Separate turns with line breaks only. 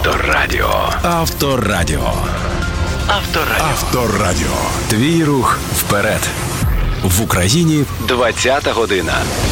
Авторадіо. Авторадіо. Авторадіо. Авторадіо. Твій рух вперед. В Україні 20-та година.